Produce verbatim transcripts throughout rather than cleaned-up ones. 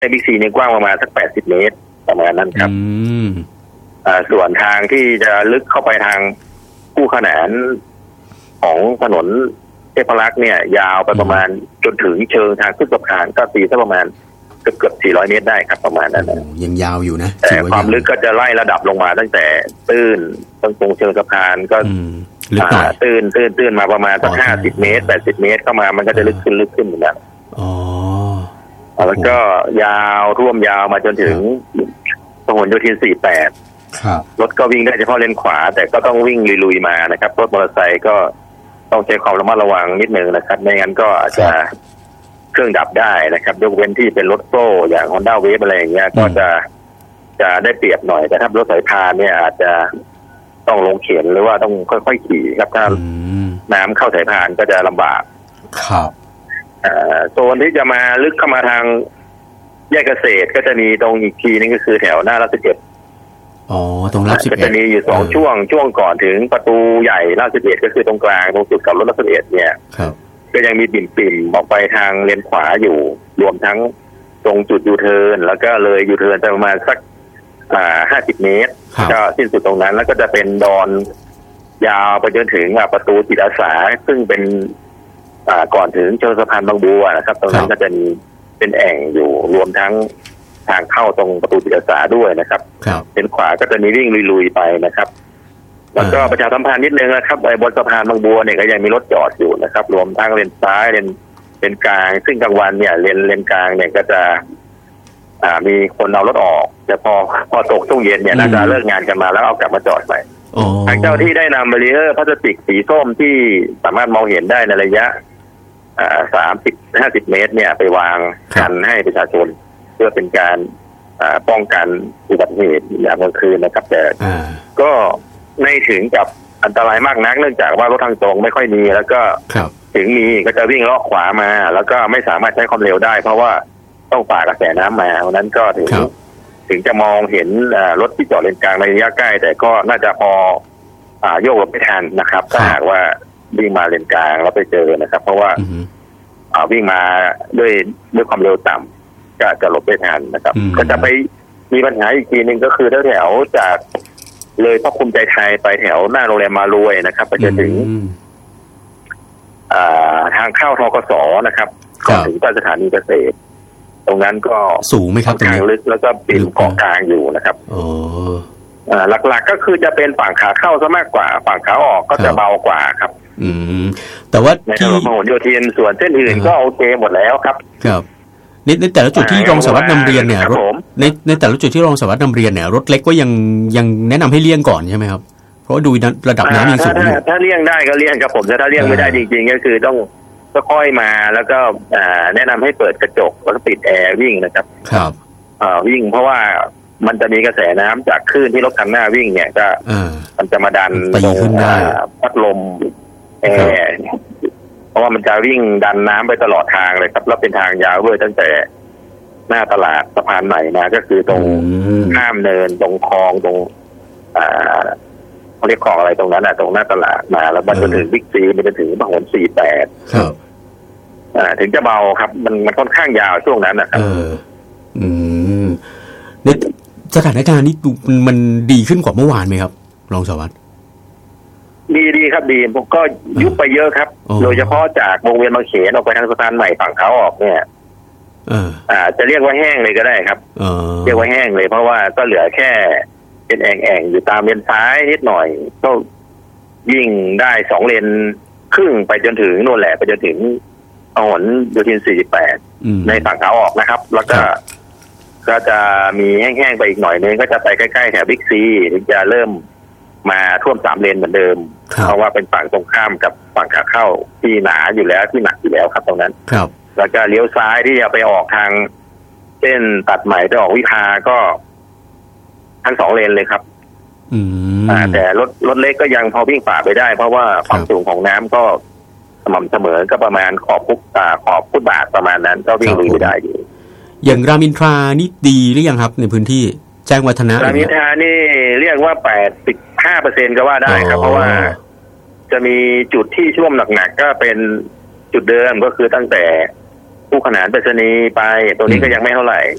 ในบิ๊กซีนี่กว้างประมาณสักแปดสิบเมตรประมาณนั้นครับอ่าส่วนทางที่จะลึกเข้าไปทางคู่ขนานของถนนเทพรักษ์เนี่ยยาวไปประมาณจนถึงเชิงทางขึ้นสะพานก็ตีสักประมาณเกือบเกือบสี่ร้อยเมตรได้ครับประมาณนั้นนะยังยาวอยู่นะแต่ความลึกก็จะไล่ระดับลงมาตั้งแต่ตื้นตรงตรงเชิงสะพานก็ตื้นตื้นตื้นมาประมาณสักห้าสิบเมตรแปดสิบเมตรเข้ามามันก็จะลึกขึ้นลึกขึ้นอยู่แล้วอ๋อแล้วก็ยาวร่วมยาวมาจนถึงพหลโยธินสี่สิบแปดรถก็วิ่งได้เฉพาะเลนขวาแต่ก็ต้องวิ่งลุยๆมานะครับรถมอเตอร์ไซค์ก็ต้องใช้ความระมัดระวังนิดนึงนะครับไม่งั้นก็อาจจะเครื่องดับได้นะครับยกเว้นที่เป็นรถโซ่อย่าง Honda Wave อะไรอย่างเงี้ยก็จะจะได้เปรียบหน่อยแต่ถ้ารถสายพานเนี่ยอาจจะต้องลงเข็นหรือว่าต้องค่อยๆขี่ครับถ้าน้ำเข้าสายพานก็จะลำบากครับโซนที่จะมาลึกเข้ามาทางแยกเกษตรก็จะมีตรงอีกทีนึงก็คือแถวหน้ารัชสิบเอ็ดอ๋อตรงรัชสิบเอ็ดก็จะมีอยู่สองช่วงช่วงก่อนถึงประตูใหญ่รัชสิบเอ็ดก็คือตรงกลางตรงจุดกลับรถรัชสิบเอ็ดเนี่ยก็ยังมีปิ่มๆออกไปทางเลนขวาอยู่รวมทั้งตรงจุดยูเทิร์นแล้วก็เลยยูเทิร์นประมาณสักอ่าห้าสิบเมตรก็สิ้นสุดตรงนั้นแล้วก็จะเป็นดอนยาวไปจนถึงประตูจิตอาสาซึ่งเป็นอ่าก่อนถึงเชิงสะพานบางบัวนะครับตรงนั้นก็จะมีเป็นแอ่งอยู่รวมทั้งทางเข้าตรงประตูจิตอาสาด้วยนะครับเป็นขวาก็จะมีวิ่งลุยๆไปนะครับแล้วก็ประชาสัมพันธ์นิดนึงนะครับบนสะพานบางบัวเนี่ยก็ยังมีรถจอดอยู่นะครับรวมทั้งเลนซ้ายเลนเลนกลางซึ่งกลางวันเนี่ยเลนเลนกลางเนี่ยก็จะอ่ามีคนเอารถออกแต่พอพอตกช่วงเย็นเนี่ยน่าจะเลิกงานกันมาแล้วเอากลับมาจอดใหม่ทางเจ้าที่ได้นำบารีเออร์พลาสติกสีส้มที่สามารถมองเห็นได้ในระยะอ่าสามสิบห้าสิบเมตรเนี่ยไปวางกันให้ประชาชนเพื่อเป็นการอ่าป้องกันอุบัติเหตุยามกลางคืนนะครับแต่ก็ไม่ถึงกับอันตรายมากนักเนื่องจากว่ารถทางตรงไม่ค่อยมีแล้วก็ถึงมีก็จะวิ่งเลาะขวามาแล้วก็ไม่สามารถใช้ความเร็วได้เพราะว่าต้องฝ่ากระแสน้ำมาเพราะนั้นก็ถึงถึงจะมองเห็นรถที่จอดเลนกลางในระยะใกล้แต่ก็น่าจะพอโยกหลบไม่ทันนะครับถ้าหากว่าวิ่งมาเลนกลางแล้วไปเจอนะครับเพราะว่าวิ่งมาด้วยด้วยความเร็วต่ำก็จะหลบไม่ทันนะครับก็จะไปมีปัญหาอีกทีนึงก็คือแถวๆจากเลยพระคุมใจไทยไปแถวหน้าโรงแรมมารวยนะครับไปจนถึงทางเข้าทกสนะครับก่อนถึงใต้สถานีเกษตรตรงนั้นก็สูงไหมครับทางลึกแล้วก็เป็นเกาะกลางอยู่นะครับหลักๆก็คือจะเป็นฝั่งขาเข้าซะมากกว่าฝั่งขาออกก็จะเบากว่าครับอืมแต่ว่าในถนนพหลโยธินส่วนเส้นอื่นก็โอเคหมดแล้วครับครับในในแต่ละจุดที่รองสารวัตรนำเรียนเนี่ยรถในในแต่ละจุดที่รองสารวัตรนำเรียนเนี่ยรถเล็กก็ยังยังแนะนำให้เลี่ยงก่อนใช่ไหมครับเพราะดูระดับน้ำยังสูงอยู่ถ้าเลี่ยงได้ก็เลี่ยงครับผมแต่ถ้าเลี่ยงไม่ได้จริงๆก็คือต้องค่อยมาแล้วก็แนะนำให้เปิดกระจกแล้วก็ปิดแอร์วิ่งนะครับครับวิ่งเพราะว่ามันจะมีกระแสน้ำจากคลื่นที่รถคันหน้าวิ่งเนี่ยก็มันจะมาดันตรงพัดลมแอร์เพราะว่ามันจะวิ่งดันน้ำไปตลอดทางเลยครับแล้วเป็นทางยาวเลยตั้งแต่หน้าตลาดสะพานใหม่นะก็คือตรงข้ามเนินตรงคลองตรงอ่าเขาเรียกคลองอะไรตรงนั้นอ่ะตรงหน้าตลาดมาแล้วมันจะถึงบิ๊กซีมันจะถึงพหลสี่สิบแปดครับอ่าถึงจะเบาครับมันมันค่อนข้างยาวช่วงนั้นนะครับเอออืมในสถานการณ์นี้มันดีขึ้นกว่าเมื่อวานไหมครับรองสารวัตรดีดีครับดีผมก็ยุบไปเยอะครับโดยเฉพาะจากวงเวียนบางเขนออกไปทางสะพานใหม่ฝั่งขาออกเนี่ยอ่าจะเรียกว่าแห้งเลยก็ได้ครับเรียกว่าแห้งเลยเพราะว่าก็เหลือแค่เป็นแอ่งๆอยู่ตามเลนซ้ายนิดหน่อยก็วิ่งได้สองเลนครึ่งไปจนถึงโน่นแหละไปจนถึงถนนโยธินสี่สิบแปดในฝั่งขาออกนะครับแล้วก็ก็จะมีแห้งๆไปอีกหน่อยนึงก็จะไปใกล้ๆแถวบิ๊กซีถึงจะเริ่มมาท่วมสามเลนเหมือนเดิมเพราะว่าเป็นฝั่งตรงข้ามกับฝั่งขาเข้าที่หนาอยู่แล้วที่หนักอยู่แล้วครับตรงนั้นครับแล้วก็เลี้ยวซ้ายที่จะไปออกทางเส้นตัดใหม่ไปออกวิภาก็ทั้งสองเลนเลยครับอืมอ่าแต่รถรถเล็กก็ยังพอวิ่งฝ่าไปได้เพราะว่าความสูงของน้ำก็สม่ำเสมอก็ประมาณขอบฟุตอ่าขอบฟุตบาทประมาณนั้นก็วิ่งลุยไปได้อยู่อย่างรามอินทรานี่ดีหรือยังครับในพื้นที่แจ้งวัฒนะรามอินทรานี่เรียกว่าแปดสิบห้าเปอร์เซ็นต์ก็ว่าได้ครับเพราะว่าจะมีจุดที่ช่วมหนักๆก็เป็นจุดเดิมก็คือตั้งแต่คู่ขนานไปรษณีย์ไปตรงนี้ก็ยังไม่เท่าไหร่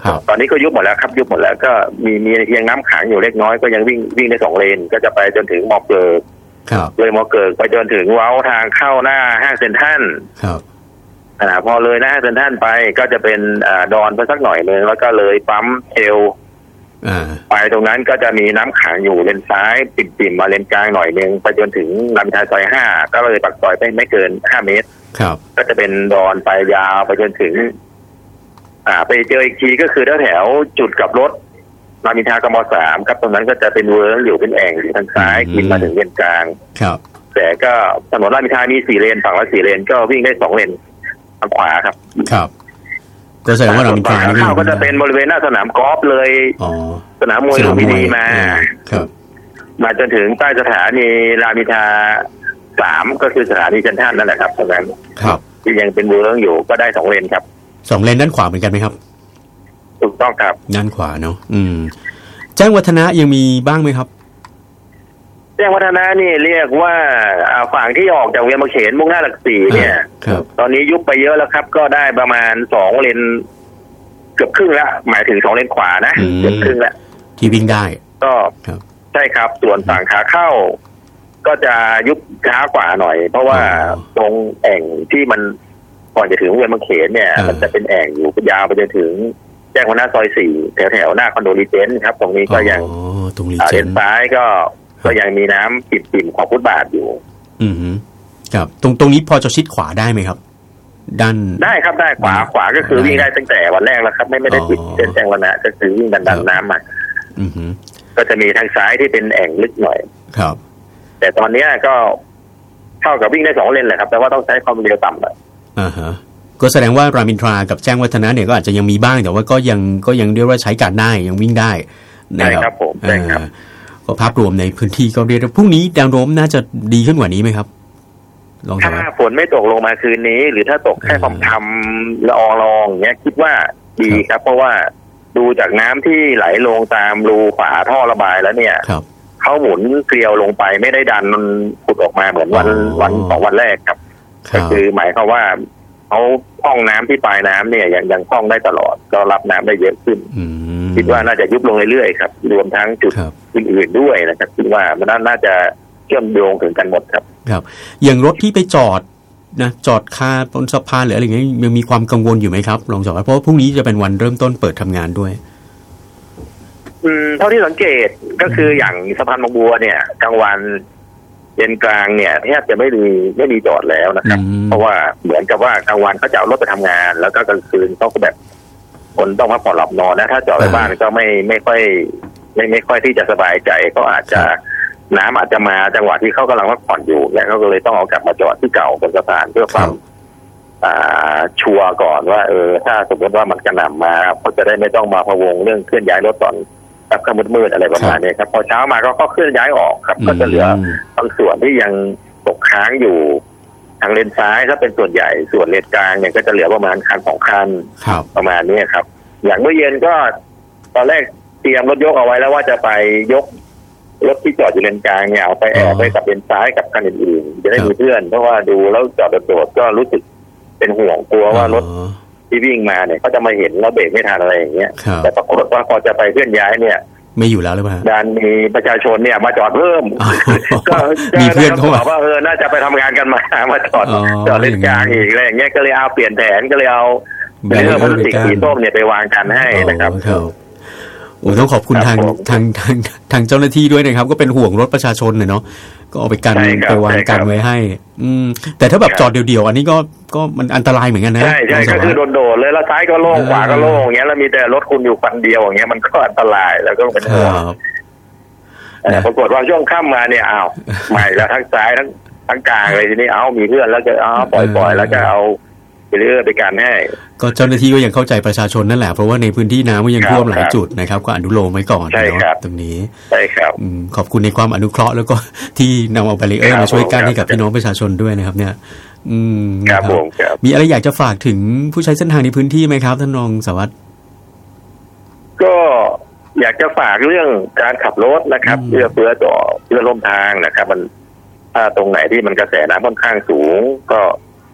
ตอนนี้ก็ยุบหมดแล้วครับยุบหมดแล้วก็มีมีเพียงน้ำขังอยู่เล็กน้อยก็ยังวิ่งวิ่งได้สองเลนก็จะไปจนถึงมอเกิร์เลยมอเกิร์ไปจนถึงเว้าทางเข้าหน้าห้างเซ็นทรัลอ่าพอเลยหน้าห้างเซ็นทรัลไปก็จะเป็นอ่าดอนไปสักหน่อยนึงแล้วก็เลยปั๊มเทลไปตรงนั้นก็จะมีน้ำขังอยู่เลนซ้ายปิ่มๆมาเลนกลางหน่อยนึงไปจนถึงรามอินทราซอยห้าก็เลยปากซอยไปไม่เกินห้าเมตรก็จะเป็นดอนไปยาวไปจนถึงอ่าไปเจออีกทีก็คือแถวจุดกับรถรามอินทรากม.สามครับตรงนั้นก็จะเป็นเวิร์กอยู่เป็นแอ่งอยู่ทางซ้ายกินมาถึงเลนกลางครับแต่ก็ถนนรามอินทรามีสี่เลนฝั่งละสี่เลนก็วิ่งได้สองเลนทางขวาครับครับก็แสดงว่าเรามีการเข้าก็จะเป็นบริเวณหน้าสนามกอล์ฟเลยสนามมวยลุมพินีมามาจนถึงใต้สถานีรามอินทราสามก็คือสถานีเซ็นทรัลนั่นแหละครับตรงนั้นที่ยังเป็นเวิร์กอยู่ก็ได้สองเลนครับสองเลนด้านขวาเหมือนกันไหมครับถูกต้องครับด้านขวาเนาะอืมแจ้งวัฒนะยังมีบ้างไหมครับแจ้งวัฒนะนี่เรียกว่าฝั่งที่ออกจากเวียงมะเขนมุ่งหน้าหลักสี่เนี่ยตอนนี้ยุบไปเยอะแล้วครับก็ได้ประมาณสองเลนเกือบครึ่งละหมายถึงสองเลนขวานะเกือบครึ่งละที่วิ่งได้ก็ใช่ครับส่วนฝั่งขาเข้าก็จะยุบช้ากว่าหน่อยเพราะว่าตรงแอ่งที่มันก่อนจะถึงเวียงมะเขนเนี่ยมันจะเป็นแอ่งอยู่ยาวไปจนถึงแจ้งวัฒนะซอยสี่แถวแถวหน้าคอนโดรีเจนต์ครับตรงนี้ก็ยังเลนซ้ายก็ก็ยังมีน้ำปิ่มๆของฟุตบาทอยู่อืมครับตรงตรงนี้พอจะชิดขวาได้ไหมครับด้านได้ครับได้ขวาขวาก็คือวิ่งได้ตั้งแต่วันแรกแล้วครับไม่ไม่ได้ปิดเส้นแจ้งวัฒนะก็คือวิ่งดันดันน้ำมาอือก็จะมีทางซ้ายที่เป็นแอ่งลึกหน่อยครับแต่ตอนนี้ก็เท่ากับวิ่งได้สองเลนแหละครับแต่ว่าต้องใช้ความเร็วต่ำหน่อยอ่าฮะก็แสดงว่ารามอินทรากับแจ้งวัฒนะเนี่ยก็อาจจะยังมีบ้างแต่ว่าก็ยังก็ยังเรียกว่าใช้การได้ยังวิ่งได้ใช่ครับผมใช่ครับก็ภาพรวมในพื้นที่ก็เรียกว่าพรุ่งนี้แนวโน้มน่าจะดีขึ้นกว่านี้ไหมครับลองถ้าฝนไม่ตกลงมาคืนนี้หรือถ้าตกแค่ทำๆละอองลองเงี้ยคิดว่าดีครับเพราะว่าดูจากน้ำที่ไหลลงตามรูฝาท่อระบายแล้วเนี่ยเขาหมุนเกลียวลงไปไม่ได้ดันมันขุดออกมาเหมือนวันวันสองวันแรกครับก็คือหมายความว่าเขาพ่องน้ำที่ปลายน้ำเนี่ยยังยังพ่องได้ตลอดก็รับน้ำได้เยอะขึ้นคิดว่าน่าจะยุบลงเรื่อยๆครับรวมทั้งจุดอื่นๆด้วยนะครับคิดว่ามันน่าจะเชื่อมโยงถึงกันหมดครับครับอย่างรถที่ไปจอดนะจอดคาบนสะพานหรืออะไรอย่างเงี้ยยังมีความกังวลอยู่ไหมครับลองสอบเพราะว่าพรุ่งนี้จะเป็นวันเริ่มต้นเปิดทำงานด้วยอืมเท่าที่สังเกตก็คืออย่างสะพานบางบัวเนี่ยกลางวันเย็นกลางเนี่ยแทบจะไม่มีไม่มีจอดแล้วนะครับเพราะว่าเหมือนกับว่ากลางวันเขาจะเอารถไปทำงานแล้วก็กลางคืนเขาก็แบบคนต้องพักผ่อนหลับนอนนะถ้าจอดในบ้านก็ไม่ไม่ค่อยไม่ไม่ค่อยที่จะสบายใจก็อาจจะน้ำอาจจะมาจังหวะที่เขากำลังพักผ่อนอยู่เนี่ยเขาก็เลยต้องเอากลับมาจอดที่เก่าบนสะพานเพื่อความชัวร์ก่อนว่าเออถ้าสมมติว่ามันกระหน่ำมาเขาจะได้ไม่ต้องมาพะวงเรื่องเคลื่อนย้ายรถตอนแบบขมืดมืดอะไรประมาณนี้ครับพอเช้ามาก็เคลื่อนย้ายออกครับก็จะเหลือบางส่วนที่ยังตกค้างอยู่ทางเลนซ้ายถ้าเป็นส่วนใหญ่ส่วนเลนกลางเนี่ยก็จะเหลือประมาณคันสองคันประมาณนี้ครับอย่างเมื่อเย็นก็ตอนแรกเตรียมรถยกเอาไว้แล้วว่าจะไปยกรถที่จอดอยู่เลนกลางเนี่ยเอาไปแอบไปกับเลนซ้ายกับคันอื่นๆจะได้มีเพื่อนเพราะว่าดูแล้วจอดโดดๆก็รู้สึกเป็นห่วงกลัวว่ารถที่วิ่งมาเนี่ยเขาจะมาเห็นแล้วเบรกไม่ทันอะไรอย่างเงี้ยแต่ปรากฏว่าพอจะไปเคลื่อนย้ายเนี่ยไม่อยู่แล้วหรือเปล่าดันมีประชาชนเนี่ยมาจอดเพิ่มก็มีเพื่อนเขาบอกว่าเออน่าจะไปทำงานกันมามาจอดจอดเลนกลางอีกอะไรอย่างเงี้ยก็เลยเอาเปลี่ยนแผนก็เลยเอาเรื่องพลาสติกสีส้มเนี่ยไปวางกันให้นะครับโอ้ต้องขอบคุณทางทางทางทางเจ้าหน้าที่ด้วยนะครับก็เป็นห่วงรถประชาชนเนาะก็เอาไปกันไปวางกันไว้ให้อืมแต่ถ้าแบบจอดเดี่ยวๆอันนี้ก็ก็มันอันตรายเหมือนกันนะใช่ใช่ก็คือโดดๆเลยแล้วซ้ายก็โล่งขวาก็โล่งอย่างเงี้ยแล้วมีแต่รถคุณอยู่คันเดียวอย่างเงี้ยมันก็อันตรายแล้วก็เป็นห่วงปรากฏว่าช่วงค่ำมาเนี่ยอ้าวใหม่แล้วทั้งซ้ายทั้งทั้งกลางเลยทีนี้เอามีเพื่อนแล้วจะเอาปล่อยๆแล้วจะเอาไปเรื่อยไปกันให้ก็เจ้าหน้าที่ก็ยังเข้าใจประชาชนนั่นแหละเพราะว่าในพื้นที่น้ำก็ยังท่วมหลายจุดนะครับก็อนุโลมไว้ก่อนนะตรงนี้ใช่ครับขอบคุณในความอนุเคราะห์แล้วก็ที่นำเอาแบรีเออร์มาช่วยกันให้กับพี่น้องประชาชนด้วยนะครับเนี่ยอืมครับผมมีอะไรอยากจะฝากถึงผู้ใช้เส้นทางในพื้นที่ไหมครับท่านรองสวัสดิ์ก็อยากจะฝากเรื่องการขับรถนะครับเพื่อเพื่อต่อเพื่อร่วมทางนะครับมันถ้าตรงไหนที่มันกระแสน้ำค่อนข้างสูงก็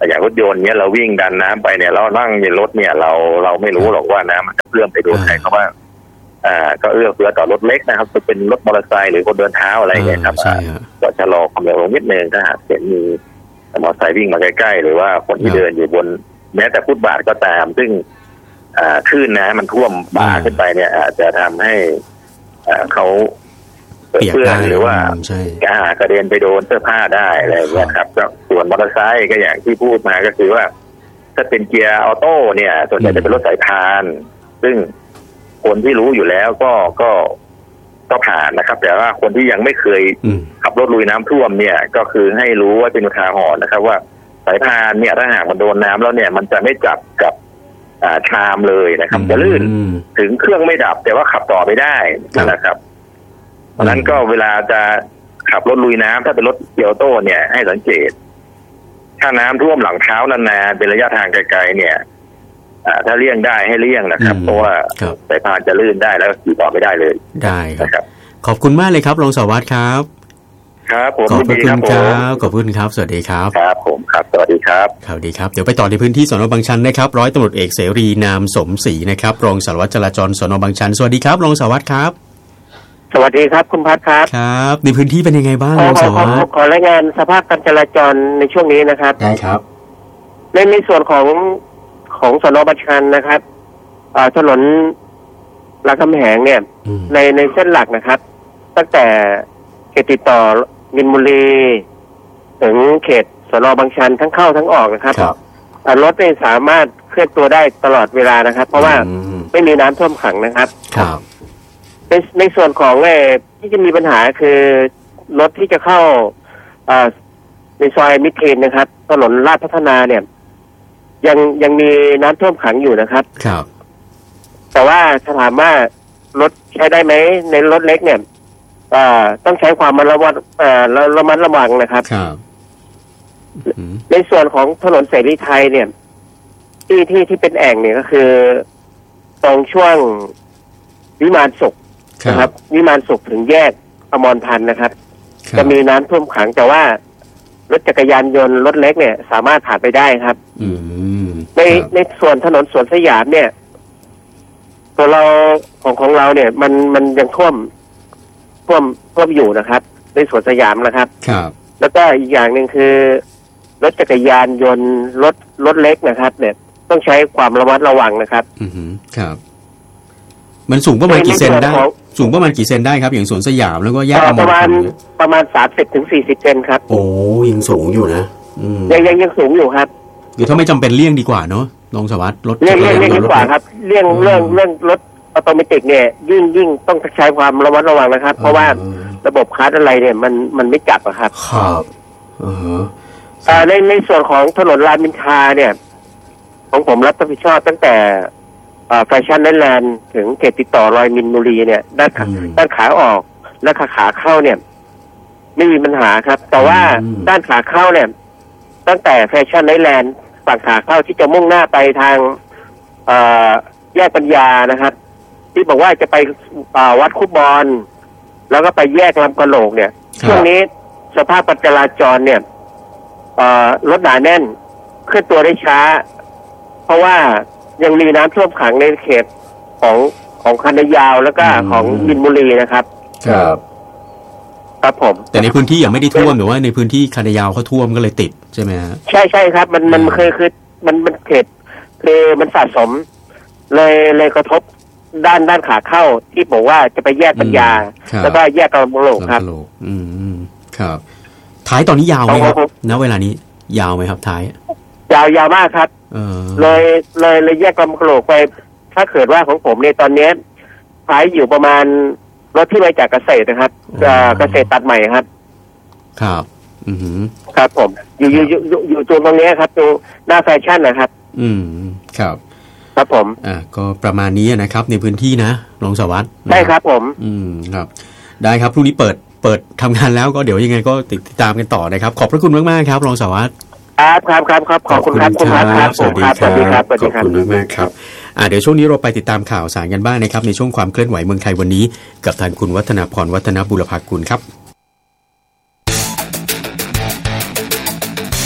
อย่างรถยนต์เนี้ยเราวิ่งดันน้ำไปเนี่ยเรานั่งในรถเนี่ยเราเราไม่รู้หรอกว่าน้ำมันจะเลื่อนไปโดนใครเขาว่าอ่าก็เอื้อเฟื้อต่อรถเล็กนะครับจะเป็นรถมอเตอร์ไซค์หรือคนเดินเท้าอะไรอย่างเงี้ยครับก็ชะลอความเร็วลงนิดนึงถ้าหากเห็นมีมอเตอร์ไซค์วิ่งมาใกล้ๆหรือว่าคนที่เดินอยู่บนแม้แต่ฟุตบาทก็ตามซึ่งอ่าคลื่นน้ำมันท่วมบ่าขึ้นไปเนี่ยอาจจะทำให้อ่าเขาเปื้อนหรือว่ากระเด็นไปโดนเสื้อผ้าได้อะไรอย่างเงี้ยครับก็ส่วนมอเตอร์ไซค์ก็อย่างที่พูดมาก็คือว่าถ้าเป็นเกียร์ออโต้เนี่ยส่วนใหญ่จะเป็นรถสายพานซึ่งคนที่รู้อยู่แล้วก็ก็ก็ผ่านนะครับแต่ว่าคนที่ยังไม่เคยขับรถลุยน้ำท่วมเนี่ยก็คือให้รู้ว่าเป็นอุทาหรณ์นะครับว่าสายพานเนี่ยถ้าหากมันโดนน้ำแล้วเนี่ยมันจะไม่จับกับอ่าชามเลยนะครับจะลื่นถึงเครื่องไม่ดับแต่ว่าขับต่อไม่ได้นะครับเพราะนั้นก็เวลาจะขับรถลุยน้ำถ้าเป็นรถเกียร์ออโต้เนี่ยให้สังเกตถ้าน้ำท่วมหลังเท้านานๆเป็นระยะทางไกลๆเนี่ยถ้าเลี่ยงได้ให้เลี่ยงนะครับเพราะว่าสายพานจะลื่นได้แล้วขี่ต่อไม่ได้เลยได้ครับขอบคุณมากเลยครับรองสารวัตรครับครับผมขอบคุณครับขอบคุณครับสวัสดีครับครับผมครับสวัสดีครับครับดีครับเดี๋ยวไปต่อในพื้นที่สน.บางชันนะครับร้อยตำรวจเอกเสรีนามสมศรีนะครับรองสารวัตรจราจรสน.บางชันสวัสดีครับรองสารวัตรครับสวัสดีครับคุณพัฒน์ครับครับในพื้นที่เป็นยังไงบ้างรองสารวัตรขอรายงานสภาพการจราจรในช่วงนี้นะครับได้ครับในในส่วนของของสน.บางชันนะครับถนนรามคำแหงเนี่ยในในเส้นหลักนะครับตั้งแต่เขตติดต่อมินบุรีถึงเขตสน.บางชันทั้งเข้าทั้งออกนะครับรถเนี่ยสามารถเคลื่อนตัวได้ตลอดเวลานะครับเพราะว่าไม่มีน้ำท่วมขังนะครับในในส่วนของเอที่จะมีปัญหาคือรถที่จะเข้าในซอยมิตรเทนนะครับถนนลาดพัฒนาเนี่ยยังยังมีน้ำท่วมขังอยู่นะครับครับแต่ว่าถ้าถามว่ารถใช้ได้ไหมในรถเล็กเนี่ยต้องใช้ความระมัดระมัดระวังนะครับครับในส่วนของถนนเสรีไทยเนี่ยที่ที่ที่เป็นแอ่งเนี่ยก็คือตรงช่วงวิมานสุขนะครับวิมานสุขถึงแยกอมรพันธ์นะครับจะมีน้ำท่วมขังแต่ว่ารถจักรยานยนต์รถเล็กเนี่ยสามารถผ่านไปได้ครับในในส่วนถนนสวนสยามเนี่ยตัวเราของของเราเนี่ยมันมันยังท่วมท่วมท่วมอยู่นะครับในสวนสยามนะครับครับแล้วก็อีกอย่างหนึ่งคือรถจักรยานยนต์รถรถเล็กนะครับเนี่ยต้องใช้ความระมัดระวังนะครับอือครับมันสูงประมาณกี่เซนได้สูงประมาณกี่เซนได้ครับอย่างสวนสยามแล้วก็แยกอมรพันธ์ประมาณสามสิบถึงสี่สิบเซนครับโอ้ยังสูงอยู่นะยังยังยังสูงอยู่ครับหรือถ้าไม่จำเป็นเลี่ยงดีกว่าเนาะรองสารวัตรรถเลี่ยงเลี่ยงเลี่ยงดีกว่าครับเลี่ยงเรื่องเรื่องรถออโตเมติกเนี่ยยิ่งยิ่งต้องใช้ความระมัดระวังนะครับเพราะว่าระบบคาร์ดอะไรเนี่ยมันมันไม่จับอะครับครับเออในในส่วนของถนนรามอินทราเนี่ยของผมรับผิดชอบตั้งแต่แฟชั่นแลนด์ถึงเขตติดต่อรอยมินบุรีเนี่ยด้านด้านขาออกและขาขาเข้าเนี่ยไม่มีปัญหาครับแต่ว่าด้านขาเข้าเนี่ยตั้งแต่แฟชั่นแลนด์ฝั่งขาเข้าที่จะมุ่งหน้าไปทางแยกปัญญานะครับที่บอกว่าจะไปวัดคุบอนแล้วก็ไปแยกลำกะโหลกเนี่ยช่วงนี้สภาพการจราจรเนี่ยรถหนาแน่นเคลื่อนตัวได้ช้าเพราะว่ายังมีน้ำท่วมขังในเขตของของคันนายาวแล้วก็ของมินบุรีนะครับครับครับผมแต่ในพื้นที่ยังไม่ได้ท่วมหรือว่าในพื้นที่คันนายาวเขาท่วมก็เลยติดใช่ไหมฮะใช่ใช่ครับมันมันคือคือมันมันเขตคือมันสะสมเลยเลยกระทบด้านด้านขาเข้าที่บอกว่าจะไปแยกปัญญาแล้วก็แยกกลางโลกครับอืมครับท้ายตอนนี้ยาวไหมครับณเวลานี้ยาวไหมครับท้ายยาวยาวมากครับเลยเลยเลยแยกกลางโลกไปถ้าเกิดว่าของผมเนี่ยตอนนี้ท้ายอยู่ประมาณรถที่มาจากเกษตรนะครับเกษตรตัดใหม่ครับครับอือครับผมอยู่อยู่อยู่อยู่ตรงนี้ครับตรงหน้าแฟชั่นนะครับอืมครับครับผมอ่าก็ประมาณนี้นะครับในพื้นที่นะรองสารวัตรได้ครับผมอืมครับได้ครับพรุ่งนี้เปิดเปิดทำงานแล้วก็เดี๋ยวยังไงก็ติดตามกันต่อนะครับขอบพระคุณมากๆครับรองสารวัตรครับครับครับครับขอบคุณครับคุณพัฒน์ครับสวัสดีครับสวัสดีครับขอบคุณมากๆครับอ่าเดี๋ยวช่วงนี้เราไปติดตามข่าวสารกันบ้างนะครับในช่วงความเคลื่อนไหวเมืองไทยวันนี้กับทางคุณวัฒนาพรวัฒนบุรพากุลครับความ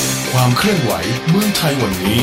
ความเคลื่อนไหวเมืองไทยวันนี้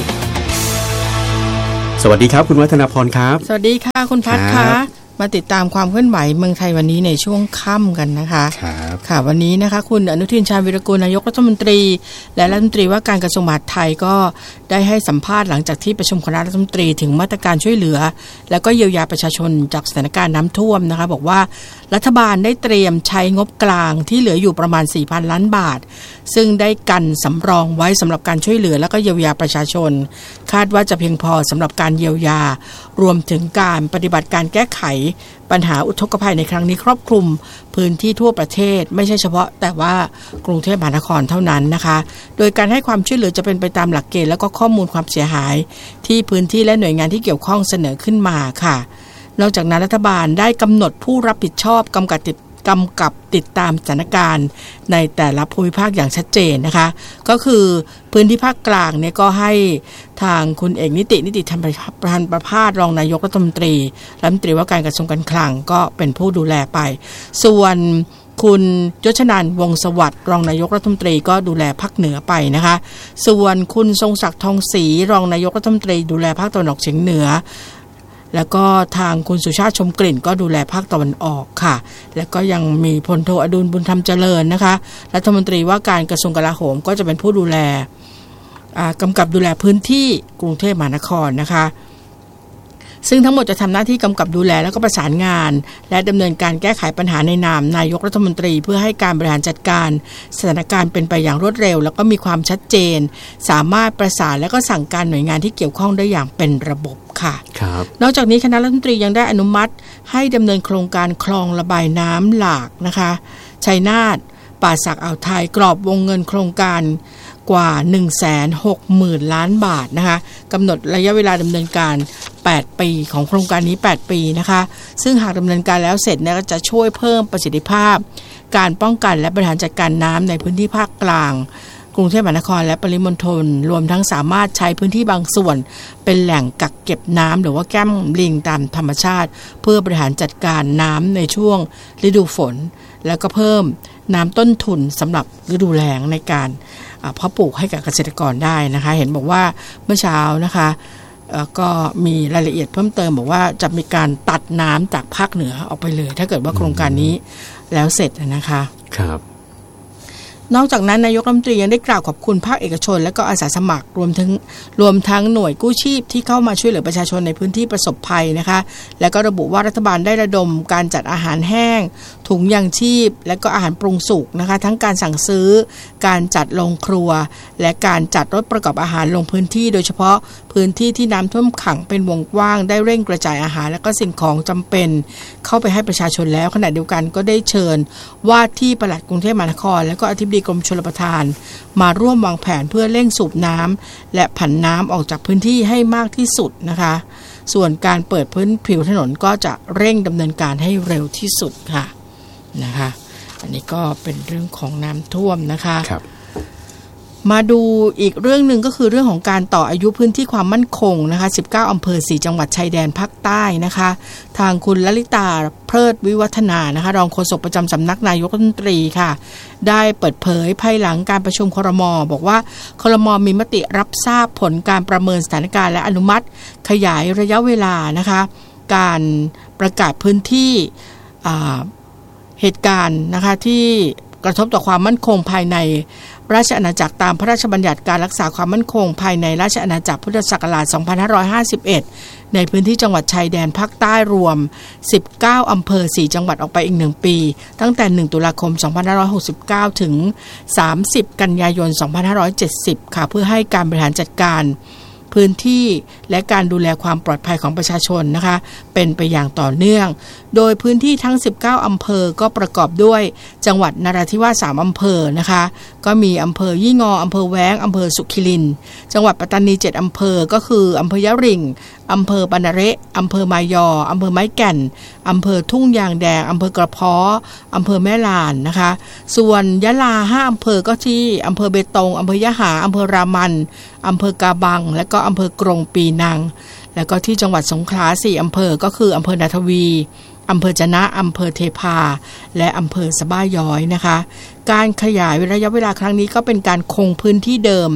สวัสดีครับคุณวัฒนพรครับสวัสดีค่ะคุณพัฒน์ค่ะมาติดตามความเคลื่อนไหวเมืองไทยวันนี้ในช่วงค่ำกันนะคะครับค่ะวันนี้นะคะคุณอนุทินชาญวิรากูลนายกรัฐมนตรีและรัฐมนตรีว่าการกระทรวงมหาดไทยก็ได้ให้สัมภาษณ์หลังจากที่ประชุมคณะรัฐมนตรีถึงมาตรการช่วยเหลือแล้วก็เยียวยาประชาชนจากสถานการณ์น้ำท่วมนะคะบอกว่ารัฐบาลได้เตรียมใช้งบกลางที่เหลืออยู่ประมาณ สี่พัน ล้านบาทซึ่งได้กันสำรองไว้สำหรับการช่วยเหลือแล้วก็เยียวยาประชาชนคาดว่าจะเพียงพอสำหรับการเยียวยารวมถึงการปฏิบัติการแก้ไขปัญหาอุทกภัยในครั้งนี้ครอบคลุมพื้นที่ทั่วประเทศไม่ใช่เฉพาะแต่ว่ากรุงเทพมหานครเท่านั้นนะคะโดยการให้ความช่วยเหลือจะเป็นไปตามหลักเกณฑ์แล้วก็ข้อมูลความเสียหายที่พื้นที่และหน่วยงานที่เกี่ยวข้องเสนอขึ้นมาค่ะนอกจากนั้นรัฐบาลได้กำหนดผู้รับผิดชอบกำกับติดกำกับติดตามสถานการณ์ในแต่ละภูมิภาคอย่างชัดเจนนะคะก็คือพื้นที่ภาคกลางเนี่ยก็ให้ทางคุณเอกนิตินิติธรรมประธานประภาสรองนายกรัฐมนตรีรัฐมนตรีว่าการกระทรวงการคลังก็เป็นผู้ดูแลไปส่วนคุณยศนันท์วงศ์สวัสดิ์รองนายกรัฐมนตรีก็ดูแลภาคเหนือไปนะคะส่วนคุณทรงศักดิ์ทองศรีรองนายกรัฐมนตรีดูแลภาคตะวันออกเฉียงเหนือแล้วก็ทางคุณสุชาติชมกลิ่นก็ดูแลภาคตะวันออกค่ะแล้วก็ยังมีพลโทอดุลบุญธรรมเจริญนะคะรัฐมนตรีว่าการกระทรวงกลาโหมก็จะเป็นผู้ดูแลกำกับดูแลพื้นที่กรุงเทพมหานครนะคะซึ่งทั้งหมดจะทำหน้าที่กำกับดูแลแล้วก็ประสานงานและดำเนินการแก้ไขปัญหาในนามนายกรัฐมนตรีเพื่อให้การบริหารจัดการสถานการณ์เป็นไปอย่างรวดเร็วแล้วก็มีความชัดเจนสามารถประสานและก็สั่งการหน่วยงานที่เกี่ยวข้องได้อย่างเป็นระบบค่ะครับนอกจากนี้คณะรัฐมนตรียังได้อนุมัติให้ดำเนินโครงการคลองระบายน้ำหลากนะคะชัยนาทป่าสักอ่าวไทยกรอบวงเงินโครงการกว่า หนึ่งแสนหกหมื่น ล้านบาทนะคะกำหนดระยะเวลาดำเนินการแปดปีของโครงการนี้แปดปีนะคะซึ่งหากดำเนินการแล้วเสร็จเนี่ยก็จะช่วยเพิ่มประสิทธิภาพการป้องกันและบริหารจัดการน้ำในพื้นที่ภาคกลางกรุงเทพมหานครและปริมณฑลรวมทั้งสามารถใช้พื้นที่บางส่วนเป็นแหล่งกักเก็บน้ำหรือว่าแก้มลิงตามธรรมชาติเพื่อบริหารจัดการน้ำในช่วงฤดูฝนแล้วก็เพิ่มน้ำต้นทุนสำหรับฤดูแล้งในการเพาะปลูกให้กับเกษตรกรได้นะคะเห็นบอกว่าเมื่อเช้านะคะก็มีรายละเอียดเพิ่มเติมบอกว่าจะมีการตัดน้ำจากภาคเหนือออกไปเลยถ้าเกิดว่าโครงการนี้แล้วเสร็จนะคะครับนอกจากนั้นนายกรัฐมนตรียังได้กล่าวขอบคุณภาคเอกชนและก็อาสาสมัครรวมถึงรวมทั้งหน่วยกู้ชีพที่เข้ามาช่วยเหลือประชาชนในพื้นที่ประสบภัยนะคะและก็ระบุว่ารัฐบาลได้ระดมการจัดอาหารแห้งถุงยางชีพและก็อาหารปรุงสุกนะคะทั้งการสั่งซื้อการจัดโรงครัวและการจัดรถประกอบอาหารลงพื้นที่โดยเฉพาะพื้นที่ที่น้ำท่วมขังเป็นวงกว้างได้เร่งกระจายอาหารและก็สิ่งของจำเป็นเข้าไปให้ประชาชนแล้วขณะเดียวกันก็ได้เชิญว่าที่ปลัดกรุงเทพมหานครและก็อธิบดีกรมชลประทานมาร่วมวางแผนเพื่อเร่งสูบน้ำและผันน้ำออกจากพื้นที่ให้มากที่สุดนะคะส่วนการเปิดพื้นผิวถนนก็จะเร่งดำเนินการให้เร็วที่สุดค่ะนะคะอันนี้ก็เป็นเรื่องของน้ำท่วมนะคะครับมาดูอีกเรื่องหนึ่งก็คือเรื่องของการต่ออายุพื้นที่ความมั่นคงนะคะสิบเก้าอำเภอสี่จังหวัดชายแดนภาคใต้นะคะทางคุณลลิตาเพลิดวิวัฒนานะคะรองโฆษกประจำสำนักนายกรัฐมนตรีค่ะได้เปิดเผยภายหลังการประชุมครม.บอกว่าครม.มีมติรับทราบผลการประเมินสถานการณ์และอนุมัติขยายระยะเวลานะคะการประกาศพื้นที่เหตุการณ์นะคะที่กระทบต่อความมั่นคงภายในราชอาณาจักรตามพระราชบัญญัติการรักษาความมั่นคงภายในราชอาณาจักรพุทธศักราชสองพันห้าร้อยห้าสิบเอ็ดในพื้นที่จังหวัดชายแดนภาคใต้รวมสิบเก้าอำเภอสี่จังหวัดออกไปอีกหนึ่งปีตั้งแต่หนึ่งตุลาคมสองพันห้าร้อยหกสิบเก้าถึงสามสิบกันยายนสองพันห้าร้อยเจ็ดสิบค่ะเพื่อให้การบริหารจัดการพื้นที่และการดูแลความปลอดภัยของประชาชนนะคะเป็นไปอย่างต่อเนื่องโดยพื้นที่ทั้งสิบเก้าอำเภอก็ประกอบด้วยจังหวัดนราธิวาสสามอำเภอนะคะก็มีอำเภอยี่งออำเภอแว้งอำเภอสุขิรินทร์จังหวัดปัตตานีเจ็ดอำเภอก็คืออำเภอยะริงอำเภอปานาเระอำเภอมายออำเภอไม้แก่นอำเภอทุ่งยางแดงอำเภอกระเพาะอำเภอแม่ลานนะคะส่วนยะลาห้าอำเภอก็ที่อำเภอเบตงอำเภอยะหาอำเภอรามันอำเภอกาบังและก็อำเภอกรงปีนังแล้วก็ที่จังหวัดสงขลาสี่อำเภอก็คืออำเภอนาทวีอำเภอจะนะอำเภอเทพาและอำเภอสะบ้าย้อยนะคะการขยายระยะเวลาครั้งนี้ก็เป็นการคงพื้นที่เดิม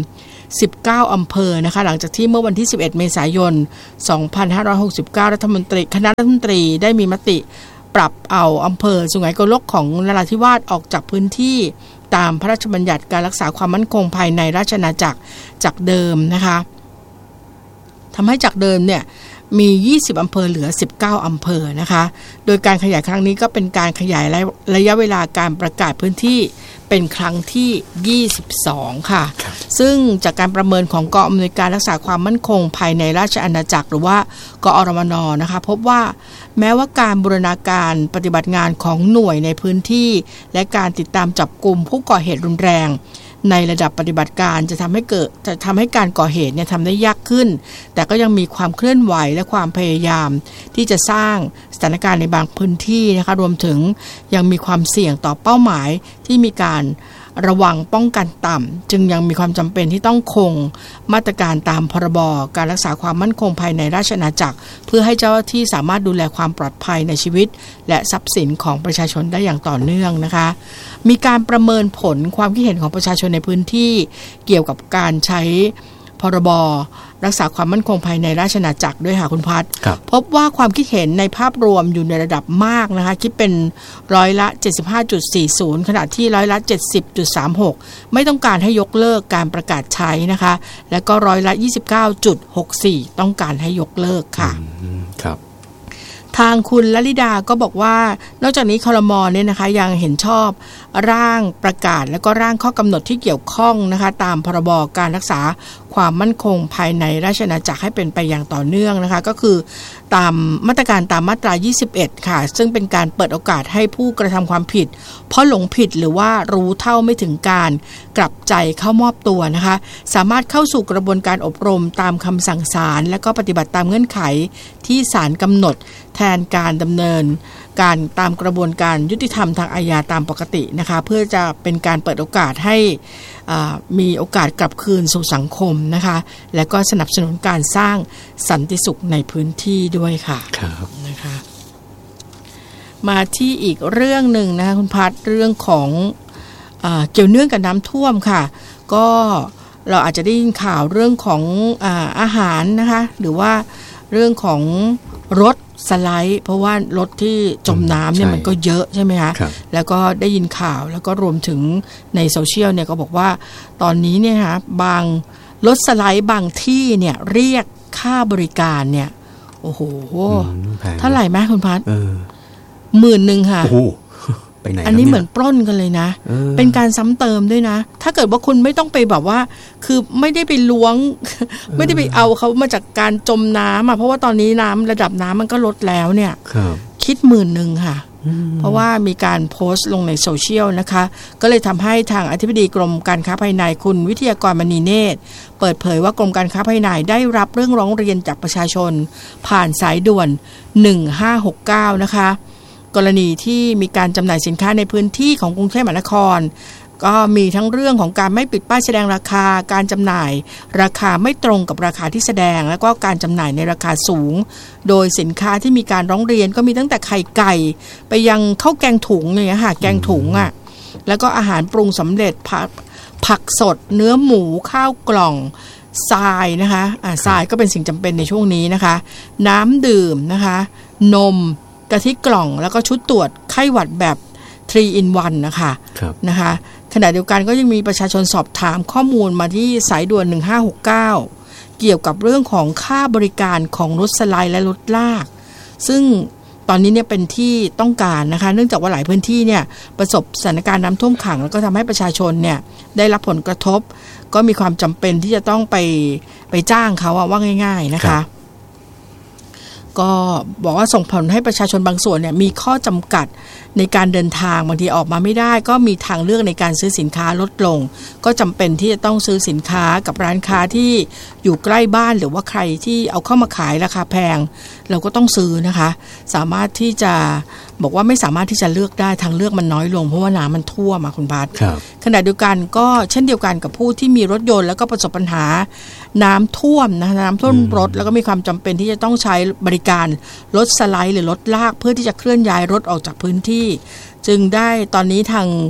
สิบเก้าอำเภอนะคะหลังจากที่เมื่อวันที่สิบเอ็ดเมษายนสองพันห้าร้อยหกสิบเก้ารัฐมนตรีคณะรัฐมนตรีได้มีมติปรับเอาอำเภอสุไหงโกลกของนราธิวาสออกจากพื้นที่ตามพระราชบัญญัติการรักษาความมั่นคงภายในราชอาณาจักรจากเดิมนะคะทำให้จากเดิมเนี่ยมียี่สิบอำเภอเหลือสิบเก้าอำเภอนะคะโดยการขยายครั้งนี้ก็เป็นการขยายระยะเวลาการประกาศพื้นที่เป็นครั้งที่ยี่สิบสองค่ะซึ่งจากการประเมินของกองอำนวยการรักษาความมั่นคงภายในราชอาณาจักรหรือว่ากอรมนนะคะพบว่าแม้ว่าการบูรณาการปฏิบัติงานของหน่วยในพื้นที่และการติดตามจับกุมผู้ก่อเหตุรุนแรงในระดับปฏิบัติการจะทำให้เกิดจะทำให้การก่อเหตุเนี่ยทำได้ยากขึ้นแต่ก็ยังมีความเคลื่อนไหวและความพยายามที่จะสร้างสถานการณ์ในบางพื้นที่นะคะรวมถึงยังมีความเสี่ยงต่อเป้าหมายที่มีการระวังป้องกันต่ำจึงยังมีความจำเป็นที่ต้องคงมาตรการตามพรบการรักษาความมั่นคงภายในราชอาณาจักรเพื่อให้เจ้าหน้าที่สามารถดูแลความปลอดภัยในชีวิตและทรัพย์สินของประชาชนได้อย่างต่อเนื่องนะคะมีการประเมินผลความคิดเห็นของประชาชนในพื้นที่เกี่ยวกับการใช้พรบรักษาความมั่นคงภายในราชอาณาจักรด้วยค่ะคุณพัฒน์พบว่าความคิดเห็นในภาพรวมอยู่ในระดับมากนะคะคิดเป็นร้อยละ เจ็ดสิบห้าจุดสี่ศูนย์ ขณะที่ร้อยละ เจ็ดสิบจุดสามหก ไม่ต้องการให้ยกเลิกการประกาศใช้นะคะและก็ร้อยละ ยี่สิบเก้าจุดหกสี่ ต้องการให้ยกเลิกค่ะครับทางคุณลลิดาก็บอกว่านอกจากนี้ครม.เนี่ยนะคะยังเห็นชอบร่างประกาศและก็ร่างข้อกำหนดที่เกี่ยวข้องนะคะตามพรบการรักษาความมั่นคงภายในราชอาณาจักรให้เป็นไปอย่างต่อเนื่องนะคะก็คือตามมาตรการตามมาตรายี่สิบเอ็ดค่ะซึ่งเป็นการเปิดโอกาสให้ผู้กระทำความผิดเพราะหลงผิดหรือว่ารู้เท่าไม่ถึงการกลับใจเข้ามอบตัวนะคะสามารถเข้าสู่กระบวนการอบรมตามคำสั่งศาลและก็ปฏิบัติตามเงื่อนไขที่ศาลกำหนดแทนการดำเนินการตามกระบวนการยุติธรรมทางอาญาตามปกตินะคะเพื่อจะเป็นการเปิดโอกาสให้มีโอกาสกลับคืนสู่สังคมนะคะและก็สนับสนุนการสร้างสันติสุขในพื้นที่ด้วยค่ะครับนะคะมาที่อีกเรื่องหนึ่งนะคะคุณพัฒน์เรื่องของเอ่อเกี่ยวเนื่องกับน้ำท่วมค่ะก็เราอาจจะได้ยินข่าวเรื่องของอ่าอาหารนะคะหรือว่าเรื่องของรถสไลด์เพราะว่ารถที่จมน้ำเนี่ยมันก็เยอะใช่ไหมคะแล้วก็ได้ยินข่าวแล้วก็รวมถึงในโซเชียลเนี่ยก็บอกว่าตอนนี้เนี่ยนะคะบางรถสไลด์บางที่เนี่ยเรียกค่าบริการเนี่ยโอ้โหเท่าไหร่ไหมคุณพัฒน์หมื่นหนึ่งค่ะอันนี้เหมือนปล้นกันเลยนะเป็นการซ้ำเติมด้วยนะถ้าเกิดว่าคุณไม่ต้องไปแบบว่าคือไม่ได้ไปล้วงไม่ได้ไปเอาเขามาจากการจมน้ำอ่ะเพราะว่าตอนนี้น้ำระดับน้ำมันก็ลดแล้วเนี่ยคิดหมื่นหนึ่งค่ะเพราะว่ามีการโพสต์ลงในโซเชียลนะคะก็เลยทำให้ทางอธิบดีกรมการค้าภายในคุณวิทยากรมณีเนตรเปิดเผยว่ากรมการค้าภายในได้รับเรื่องร้องเรียนจากประชาชนผ่านสายด่วนหนึ่งห้าหกเก้านะคะกรณีที่มีการจำหน่ายสินค้าในพื้นที่ของกรุงเทพมหานครก็มีทั้งเรื่องของการไม่ปิดป้ายแสดงราคาการจำหน่ายราคาไม่ตรงกับราคาที่แสดงแล้วก็การจำหน่ายในราคาสูงโดยสินค้าที่มีการร้องเรียนก็มีตั้งแต่ไข่ไก่ไปยังข้าวแกงถุงเนี่ยค่ะแกงถุงอ่ะแล้วก็อาหารปรุงสำเร็จผักผักสดเนื้อหมูข้าวกล่องทรายนะคะอ่าทรายก็เป็นสิ่งจำเป็นในช่วงนี้นะคะน้ำดื่มนะคะนมกะทิกล่องแล้วก็ชุดตรวจไข้หวัดแบบทรี in วันนะคะนะคะขณะเดียวกันก็ยังมีประชาชนสอบถามข้อมูลมาที่สายด่วนหนึ่งห้าหกเก้าเกี่ยวกับเรื่องของค่าบริการของรถสไลด์และรถลากซึ่งตอนนี้เนี่ยเป็นที่ต้องการนะคะเนื่องจากว่าหลายพื้นที่เนี่ยประสบสถานการณ์น้ำท่วมขังแล้วก็ทำให้ประชาชนเนี่ยได้รับผลกระทบก็มีความจำเป็นที่จะต้องไปไปจ้างเขาว่าง่ายๆนะคะก็บอกว่าส่งผลให้ประชาชนบางส่วนเนี่ยมีข้อจำกัดในการเดินทางบางทีออกมาไม่ได้ก็มีทางเลือกในการซื้อสินค้าลดลงก็จำเป็นที่จะต้องซื้อสินค้ากับร้านค้าที่อยู่ใกล้บ้านหรือว่าใครที่เอาเข้ามาขายราคาแพงเราก็ต้องซื้อนะคะสามารถที่จะบอกว่าไม่สามารถที่จะเลือกได้ทางเลือกมันน้อยลงเพราะว่าน้ำมันท่วมมาคุณพัฒน์ขณะเดียวกันก็เช่นเดียวกันกับผู้ที่มีรถยนต์แล้วก็ประสบปัญหาน้ำท่วมนะน้ำท่วมรถแล้วก็มีความจำเป็นที่จะต้องใช้บริการรถสไลด์หรือรถลากเพื่อที่จะเคลื่อนย้ายรถออกจากพื้นที่จึงได้ตอนนี้ทาง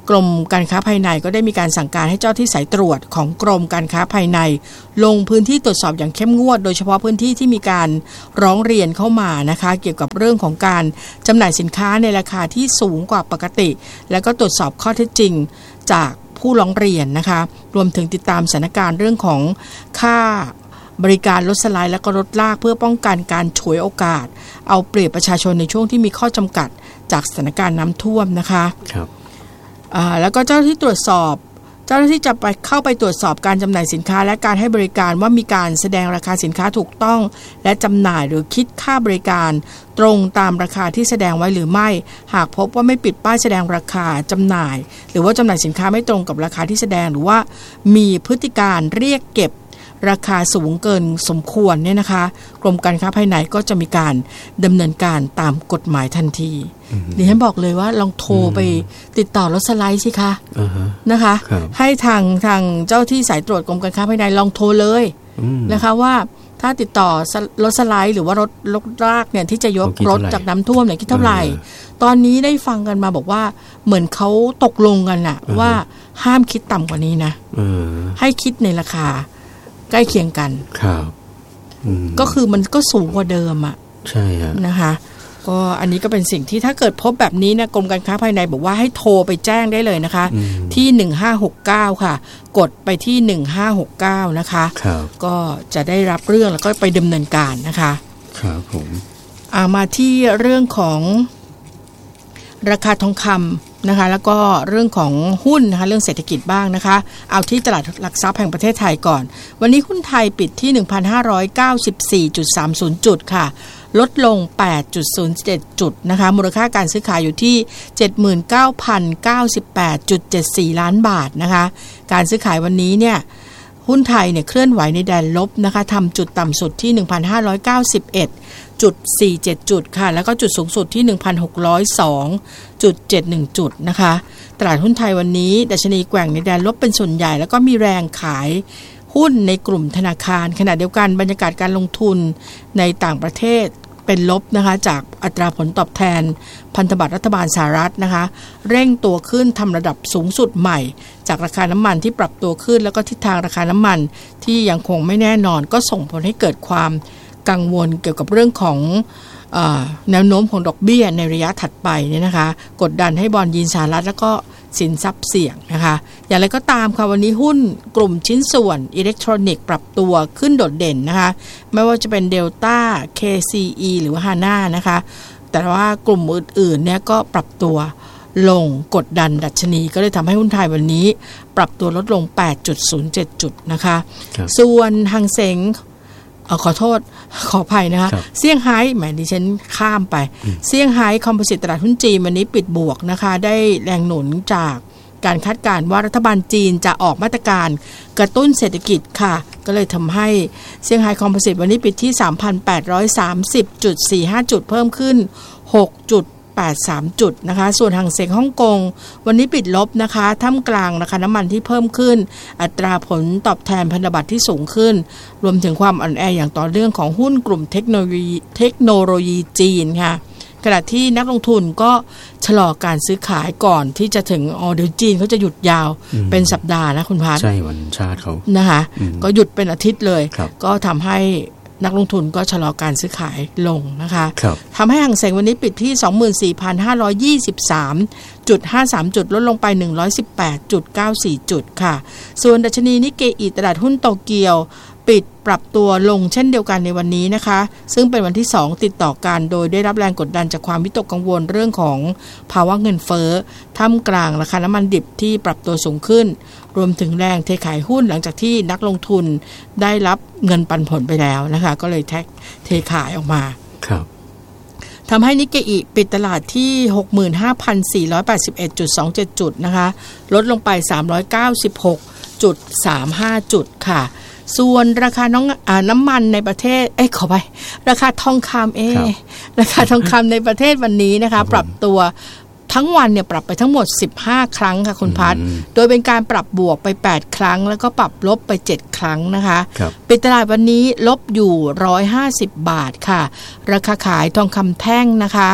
กรมการค้าภายในก็ได้มีการสั่งการให้เจ้าที่สายตรวจของกรมการค้าภายในลงพื้นที่ตรวจสอบอย่างเข้มงวดโดยเฉพาะพื้นที่ที่มีการร้องเรียนเข้ามานะคะเกี่ยวกับเรื่องของการจำหน่ายสินค้าในราคาที่สูงกว่าปกติแล้วก็ตรวจสอบข้อเท็จจริงจากผู้ร้องเรียนนะคะรวมถึงติดตามสถานการณ์เรื่องของค่าบริการรถสไลด์และก็รถลากเพื่อป้องกันการฉวยโอกาสเอาเปรียบประชาชนในช่วงที่มีข้อจำกัดจากสถานการณ์น้ำท่วมนะคะครับอ่าแล้วก็เจ้าหน้าที่ตรวจสอบเจ้าหน้าที่จะไปเข้าไปตรวจสอบการจำหน่ายสินค้าและการให้บริการว่ามีการแสดงราคาสินค้าถูกต้องและจำหน่ายหรือคิดค่าบริการตรงตามราคาที่แสดงไว้หรือไม่หากพบว่าไม่ปิดป้ายแสดงราคาจำหน่ายหรือว่าจำหน่ายสินค้าไม่ตรงกับราคาที่แสดงหรือว่ามีพฤติการเรียกเก็บราคาสูงเกินสมควรเนี่ยนะคะกรมการค้าภายในก็จะมีการดำเนินการตามกฎหมายทันทีดิฉันบอกเลยว่าลองโทรไปติดต่อรถสไลด์สิคะ uh-huh. นะคะให้ทางทางเจ้าที่สายตรวจกรมการค้าภายในลองโทรเลยนะคะว่าถ้าติดต่อรถสไลด์หรือว่ารถรถลากเนี่ยที่จะยกรถจากน้ำท่วมเนี่ยคิดเท่าไหร่ตอนนี้ได้ฟังกันมาบอกว่าเหมือนเขาตกลงกันน่ะ uh-huh. ว่าห้ามคิดต่ำกว่านี้นะ uh-huh. ให้คิดในราคาใกล้เคียงกันครับก็คือมันก็สูงกว่าเดิมอ่ะใช่ฮะนะคะก็อันนี้ก็เป็นสิ่งที่ถ้าเกิดพบแบบนี้นะกรมการค้าภายในบอกว่าให้โทรไปแจ้งได้เลยนะคะที่หนึ่งห้าหกเก้าค่ะกดไปที่หนึ่งห้าหกเก้านะคะก็จะได้รับเรื่องแล้วก็ไปดำเนินการนะคะครับผมอ่ามาที่เรื่องของราคาทองคำนะคะแล้วก็เรื่องของหุ้นนะคะเรื่องเศรษฐกิจบ้างนะคะเอาที่ตลาดหลักทรัพย์แห่งประเทศไทยก่อนวันนี้หุ้นไทยปิดที่ หนึ่งพันห้าร้อยเก้าสิบสี่จุดสามศูนย์ จุดค่ะลดลง แปดจุดศูนย์เจ็ด จุดนะคะมูลค่าการซื้อขายอยู่ที่ เจ็ดหมื่นเก้าพันเก้าสิบแปดจุดเจ็ดสี่ ล้านบาทนะคะการซื้อขายวันนี้เนี่ยหุ้นไทยเนี่ยเคลื่อนไหวในแดนลบนะคะทำจุดต่ำสุดที่ หนึ่งพันห้าร้อยเก้าสิบเอ็ดจุดสี่เจ็ด จุดค่ะแล้วก็จุดสูงสุดที่ หนึ่งพันหกร้อยสองจุดเจ็ดหนึ่ง จุดนะคะตลาดหุ้นไทยวันนี้ดัชนีแกว่งในแดนลบเป็นส่วนใหญ่แล้วก็มีแรงขายหุ้นในกลุ่มธนาคารขณะเดียวกันบรรยากาศการลงทุนในต่างประเทศเป็นลบนะคะจากอัตราผลตอบแทนพันธบัตรรัฐบาลสหรัฐนะคะเร่งตัวขึ้นทำระดับสูงสุดใหม่จากราคาน้ำมันที่ปรับตัวขึ้นแล้วก็ทิศทางราคาน้ำมันที่ยังคงไม่แน่นอนก็ส่งผลให้เกิดความกังวลเกี่ยวกับเรื่องของเอ่อแนวโน้มของดอกเบี้ยในระยะถัดไปเนี่ยนะคะกดดันให้บอนด์ยินสหรัฐแล้วก็สินทรัพย์เสี่ยงนะคะอย่างไรก็ตามค่ะวันนี้หุ้นกลุ่มชิ้นส่วนอิเล็กทรอนิกส์ปรับตัวขึ้นโดดเด่นนะคะไม่ว่าจะเป็น Delta เค ซี อี หรือว่า Hana นะคะแต่ว่ากลุ่มอื่นๆเนี่ยก็ปรับตัวลงกดดันดัชนีก็เลยทำให้หุ้นไทยวันนี้ปรับตัวลดลง แปดจุดศูนย์เจ็ด จุดนะคะส่วนฮังเซ็งเออขอโทษขออภัยนะคะเซี่ยงไฮ้แหมดิฉันข้ามไปเซี่ยงไฮ้คอมโพสิตตลาดหุ้นจีนวันนี้ปิดบวกนะคะได้แรงหนุนจากการคาดการณ์ว่ารัฐบาลจีนจะออกมาตรการกระตุ้นเศรษฐกิจค่ะก็เลยทำให้เซี่ยงไฮ้คอมโพสิตวันนี้ปิดที่ สามพันแปดร้อยสามสิบจุดสี่ห้า จุดเพิ่มขึ้น หกจุดแปดสาม จุดนะคะส่วนหางเส็งฮ่องกงวันนี้ปิดลบนะคะท่ามกลางราคาน้ำมันที่เพิ่มขึ้นอัตราผลตอบแทนพันธบัตรที่สูงขึ้นรวมถึงความอ่อนแออย่างต่อเนื่องของหุ้นกลุ่มเทคโนโลยีเทคโนโลยีจีนค่ะขณะที่นักลงทุนก็ชะลอการซื้อขายก่อนที่จะถึงอ๋อเดี๋ยวจีนเขาจะหยุดยาวเป็นสัปดาห์นะคุณพัฒน์ใช่วันชาติเขานะคะก็หยุดเป็นอาทิตย์เลยก็ทำให้นักลงทุนก็ชะลอการซื้อขายลงนะคะทำให้หางเส็งวันนี้ปิดที่ สองหมื่นสี่พันห้าร้อยยี่สิบสามจุดห้าสาม จุดลดลงไป หนึ่งร้อยสิบแปดจุดเก้าสี่ จุดค่ะส่วนดัชนีนิเกอิตลาดหุ้นโตเกียวปิดปรับตัวลงเช่นเดียวกันในวันนี้นะคะซึ่งเป็นวันที่สองติดต่อกันโดยได้รับแรงกดดันจากความวิตกกังวลเรื่องของภาวะเงินเฟ้อท่ามกลางราคาน้ำมันดิบที่ปรับตัวสูงขึ้นรวมถึงแรงเทขายหุ้นหลังจากที่นักลงทุนได้รับเงินปันผลไปแล้วนะคะก็เลยแท็กเทขายออกมาครับทำให้นิกเกอิปิดตลาดที่ หกหมื่นห้าพันสี่ร้อยแปดสิบเอ็ดจุดสองเจ็ด จุดนะคะลดลงไปสามร้อยเก้าสิบหกจุดสามห้า จุดค่ะส่วนราคาน้องอ่าน้ำมันในประเทศเอ้ยขอไปราคาทองคำเอ้ราคาทองคำในประเทศวันนี้นะคะปรับตัวทั้งวันเนี่ยปรับไปทั้งหมดสิบห้าครั้งค่ะคุณพัฒน์โดยเป็นการปรับบวกไปแปดครั้งแล้วก็ปรับลบไปเจ็ดครั้งนะคะปิดตลาดวันนี้ลบอยู่หนึ่งร้อยห้าสิบบาทค่ะราคาขายทองคำแท่งนะคะ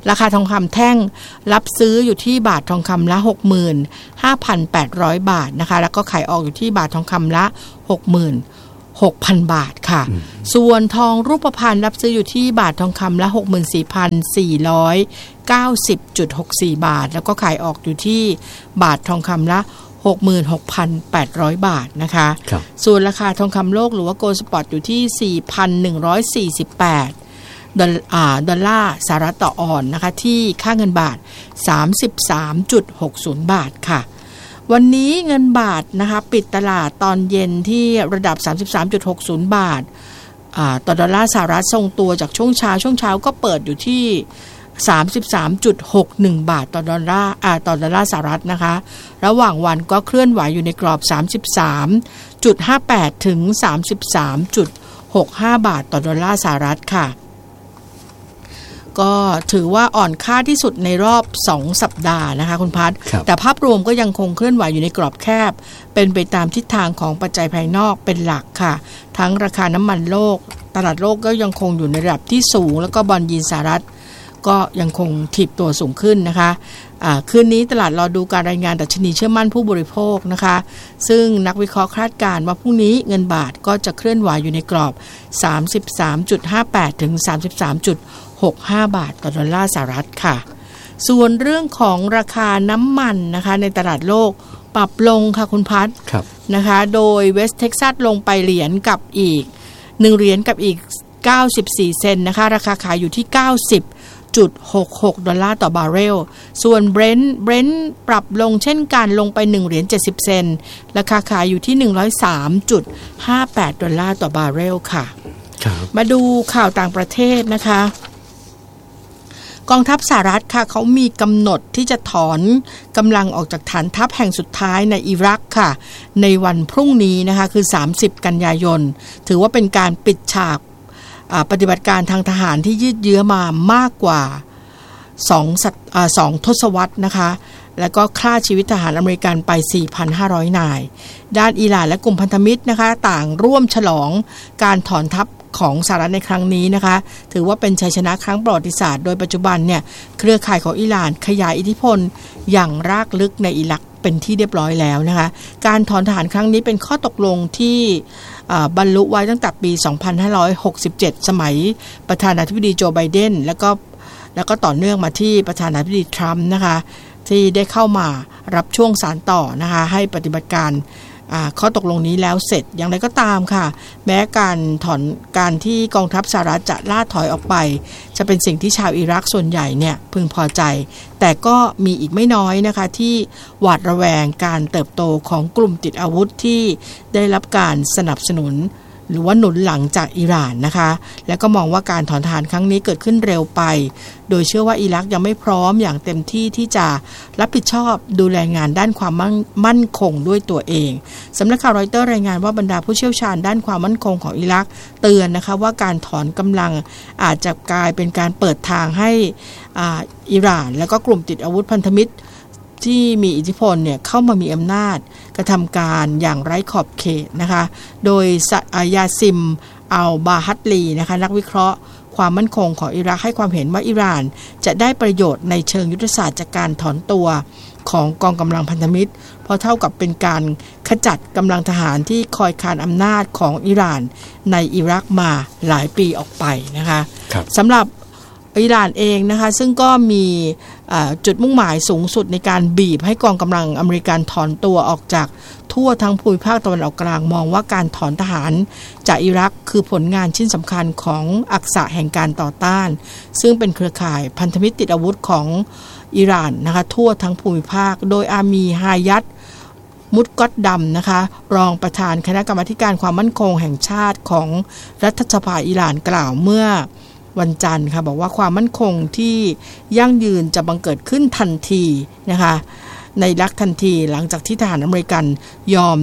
ราคาทองคำแท่งรับซื้ออยู่ที่บาททองคำละ หกหมื่นห้าพันแปดร้อย บาทนะคะแล้วก็ขายออกอยู่ที่บาททองคำละ หกหมื่นหกพัน บาทค่ะส่วนทองรูปพรรณรับซื้ออยู่ที่บาททองคำละ หกหมื่นสี่พันสี่ร้อยเก้าสิบจุดหกสี่ บาทแล้วก็ขายออกอยู่ที่บาททองคำละ หกหมื่นหกพันแปดร้อย บาทนะคะส่วนราคาทองคำโลกหรือว่าโกลด์สปอตอยู่ที่ สี่พันหนึ่งร้อยสี่สิบแปด ดอลอ่าดอลลาร์สหรัฐต่อออนนะคะที่ค่าเงินบาท สามสิบสามจุดหกศูนย์ บาทค่ะวันนี้เงินบาทนะคะปิดตลาดตอนเย็นที่ระดับ สามสิบสามจุดหกศูนย์ บาทอ่าต่อดอลลาร์สหรัฐทรงตัวจากช่วงเช้าช่วงเช้าก็เปิดอยู่ที่ สามสิบสามจุดหกหนึ่ง บาทต่อดอลลาร์อ่าต่อดอลลาร์สหรัฐนะคะระหว่างวันก็เคลื่อนไหวอยู่ในกรอบ สามสิบสามจุดห้าแปด ถึง สามสิบสามจุดหกห้า บาทต่อดอลลาร์สหรัฐค่ะก็ถือว่าอ่อนค่าที่สุดในรอบสองสัปดาห์นะคะคุณพัฒน์แต่ภาพรวมก็ยังคงเคลื่อนไหวอยู่ในกรอบแคบเป็นไปตามทิศทางของปัจจัยภายนอกเป็นหลักค่ะทั้งราคาน้ำมันโลกตลาดโลกก็ยังคงอยู่ในระดับที่สูงแล้วก็บอนด์ยิลด์สหรัฐก็ยังคงถีบตัวสูงขึ้นนะคะอ่าคืนนี้ตลาดรอดูการรายงานดัชนีเชื่อมั่นผู้บริโภคนะคะซึ่งนักวิเคราะห์คาดการณ์ว่าพรุ่งนี้เงินบาทก็จะเคลื่อนไหวอยู่ในกรอบ สามสิบสามจุดห้าแปด ถึง สามสิบสามจุดหกห้า บาทต่อดอลลาร์สหรัฐค่ะส่วนเรื่องของราคาน้ำมันนะคะในตลาดโลกปรับลงค่ะคุณพัฒน์นะคะโดยเวสต์เท็กซัสลงไปเหรียญกับอีกหนึ่งเหรียญกับอีกเก้าสิบสี่เซนต์นะคะราคาขายอยู่ที่ เก้าสิบจุดหกหก ดอลลาร์ต่อบาร์เรลส่วนเบรนท์เบรนท์ปรับลงเช่นกันลงไปหนึ่งเหรียญเจ็ดสิบเซนต์ราคาขายอยู่ที่ หนึ่งร้อยสามจุดห้าแปด ดอลลาร์ต่อบาร์เรลค่ะมาดูข่าวต่างประเทศนะคะกองทัพสหรัฐค่ะเขามีกำหนดที่จะถอนกำลังออกจากฐานทัพแห่งสุดท้ายในอิรักค่ะในวันพรุ่งนี้นะคะคือสามสิบกันยายนถือว่าเป็นการปิดฉากปฏิบัติการทางทหารที่ยืดเยื้อมามากกว่าสองสัตอ่าสองทศวรรษนะคะแล้วก็ฆ่าชีวิตทหารอเมริกันไป สี่พันห้าร้อย นายด้านอิหร่านและกลุ่มพันธมิตรนะคะต่างร่วมฉลองการถอนทัพของสหรัฐในครั้งนี้นะคะถือว่าเป็นชัยชนะครั้งประวัติศาสตร์โดยปัจจุบันเนี่ยเครือข่ายของอิหร่านขยายอิทธิพลอย่างรากลึกในอิรักเป็นที่เรียบร้อยแล้วนะคะการถอนทหารครั้งนี้เป็นข้อตกลงที่บรรลุไว้ตั้งแต่ปี สองพันห้าร้อยหกสิบเจ็ด สมัยประธานาธิบดีโจไบเดนแล้วก็แล้วก็ต่อเนื่องมาที่ประธานาธิบดีทรัมป์นะคะที่ได้เข้ามารับช่วงสานต่อนะคะให้ปฏิบัติการข้อตกลงนี้แล้วเสร็จอย่างไรก็ตามค่ะแม้การถอนการที่กองทัพสหรัฐจะล่าถอยออกไปจะเป็นสิ่งที่ชาวอิรักส่วนใหญ่เนี่ยพึงพอใจแต่ก็มีอีกไม่น้อยนะคะที่หวาดระแวงการเติบโตของกลุ่มติดอาวุธที่ได้รับการสนับสนุนหรือว่าหนุนหลังจากอิหร่านนะคะและก็มองว่าการถอนทหารครั้งนี้เกิดขึ้นเร็วไปโดยเชื่อว่าอิรักยังไม่พร้อมอย่างเต็มที่ที่จะรับผิดชอบดูแลงานด้านความมั่นคงด้วยตัวเองสำนักข่าวรอยเตอร์รายงานว่าบรรดาผู้เชี่ยวชาญด้านความมั่นคงของอิรักเตือนนะคะว่าการถอนกำลังอาจจะกลายเป็นการเปิดทางให้อ่าอิหร่านและก็กลุ่มติดอาวุธพันธมิตรที่มีอิทธิพลเนี่ยเข้ามามีอำนาจกระทำการอย่างไร้ขอบเขตนะคะโดยยาซิมอัลบาฮัตลีนะคะนักวิเคราะห์ความมั่นคงของอิรักให้ความเห็นว่าอิหร่านจะได้ประโยชน์ในเชิงยุทธศาสตร์จากการถอนตัวของกองกำลังพันธมิตรเพราะเท่ากับเป็นการขจัดกำลังทหารที่คอยคานอำนาจของอิหร่านในอิรักมาหลายปีออกไปนะคะสำหรับอิหร่านเองนะคะซึ่งก็มีจุดมุ่งหมายสูงสุดในการบีบให้กองกำลังอเมริกันถอนตัวออกจากทั่วทั้งภูมิภาคตะวันออกกลางมองว่าการถอนทหารจากอิรักคือผลงานชิ้นสำคัญของอักษะแห่งการต่อต้านซึ่งเป็นเครือข่ายพันธมิตรติดอาวุธของอิหร่านนะคะทั่วทั้งภูมิภาคโดยอามีฮายัตมุดก็ดดำนะคะรองประธานคณะกรรมาการความมั่นคงแห่งชาติของรัฐสภาอิหร่านกล่าวเมื่อวันจันทร์ค่ะบอกว่าความมั่นคงที่ยั่งยืนจะบังเกิดขึ้นทันทีนะคะในอิรักทันทีหลังจากที่ทหารอเมริกันยอม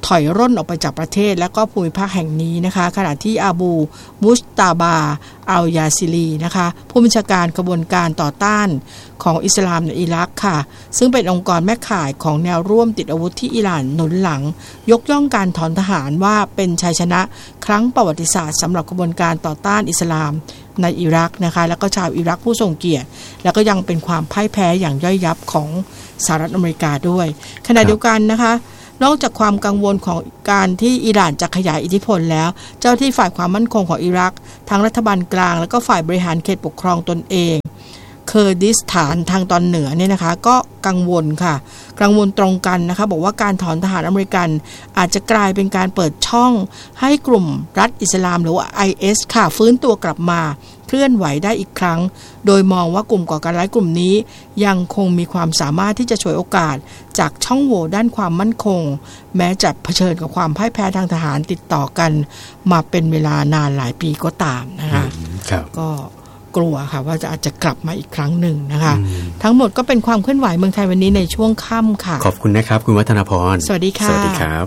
ถอยร่นออกไปจากประเทศและก็ภูมิภาคแห่งนี้นะคะขณะที่อาบูมุสตาบาอัลยาซิลีนะคะผู้บัญชาการกระบวนการต่อต้านของอิสลามในอิรักค่ะซึ่งเป็นองค์กรแม่ข่ายของแนวร่วมติดอาวุธที่อิหร่านหนุนหลังยกย่องการถอนทหารว่าเป็นชัยชนะครั้งประวัติศาสตร์สำหรับกระบวนการต่อต้านอิสลามในอิรักนะคะแล้วก็ชาวอิรักผู้ทรงเกียรติแล้วก็ยังเป็นความพ่ายแพ้อย่างย่อยยับของสหรัฐอเมริกาด้วยขณะเดียวกันนะคะนอกจากความกังวลของการที่อิหร่านจะขยายอิทธิพลแล้วเจ้าที่ฝ่ายความมั่นคงของอิรักทั้งรัฐบาลกลางแล้วก็ฝ่ายบริหารเขตปกครองตนเองเคอร์ดิสถานทางตอนเหนือเนี่ยนะคะก็กังวลค่ะกังวลตรงกันนะคะบอกว่าการถอนทหารอเมริกันอาจจะกลายเป็นการเปิดช่องให้กลุ่มรัฐอิสลามหรือว่า ไอ เอส ค่ะฟื้นตัวกลับมาเคลื่อนไหวได้อีกครั้งโดยมองว่ากลุ่มก่อการร้ายกลุ่มนี้ยังคงมีความสามารถที่จะฉวยโอกาสจากช่องโหว่ด้านความมั่นคงแม้จะเผชิญกับความพ่ายแพ้ทางทหารติดต่อกันมาเป็นเวลานานหลายปีก็ตามนะคะก็กลัวค่ะว่าจะอาจจะกลับมาอีกครั้งหนึ่งนะคะทั้งหมดก็เป็นความเคลื่อนไหวเมืองไทยวันนี้ในช่วงค่ำค่ะขอบคุณนะครับคุณวัฒนพรสวัสดีค่ะสวัสดีครับ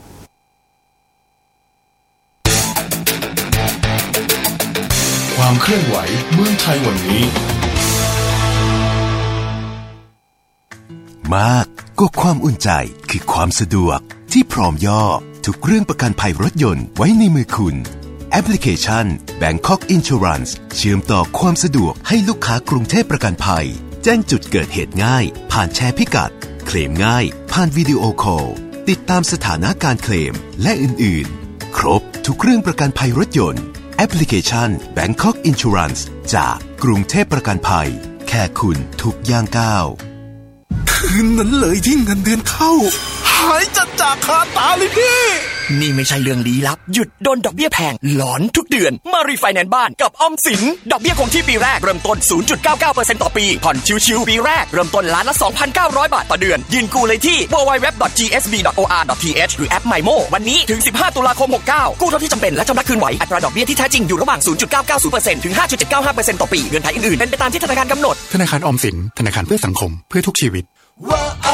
ความเคลื่อนไหวเมืองไทยวันนี้มากก็ความอุ่นใจคือความสะดวกที่พร้อมย่อทุกเรื่องประกันภัยรถยนต์ไว้ในมือคุณแอปพลิเคชัน Bangkok Insurance เชื่อมต่อความสะดวกให้ลูกค้ากรุงเทพประกันภัยแจ้งจุดเกิดเหตุง่ายผ่านแชร์พิกัดเคลมง่ายผ่านวิดีโอคอลติดตามสถานะการเคลมและอื่นๆครบทุกเรื่องประกันภัยรถยนต์แอปพลิเคชัน Bangkok Insurance จากกรุงเทพประกันภัยแค่คุณทุกย่างก้าวคืนนั้นเลยที่เงินเดือนเข้าหายจัดจากคาตาเลยพี่นี่ไม่ใช่เรื่องลี้ลับหยุดโดนดอกเบี้ยแพงหลอนทุกเดือนมารีไฟแนนซ์บ้านกับออมสินดอกเบี้ยคงที่ปีแรกเริ่มต้น ศูนย์จุดเก้าเก้าเปอร์เซ็นต์ ต่อปีผ่อนชิวๆปีแรกเริ่มต้นล้านละ สองพันเก้าร้อย บาทต่อเดือนยื่นกู้เลยที่ ดับเบิลยู ดับเบิลยู ดับเบิลยู ดอท จี เอส บี ดอท โอ อาร์ ดอท ที เอช หรือแอป ไมโม วันนี้ถึงสิบห้าตุลาคมหกเก้ากู้เท่าที่จำเป็นและชำระคืนไหวอัตราดอกเบี้ยที่แท้จริงอยู่ระหว่าง ศูนย์จุดเก้าเก้าศูนย์เปอร์เซ็นต์ ถึง ห้าจุดเจ็ดเก้าห้าเปอร์เซ็นต์ ต่อปีเงื่อนไขอื่นๆเป็นไปตามที่ธนาคารกำหนดธนาคารออมสินธนาคารเพื่อสังคมเพื่อทุกชีวิตว้า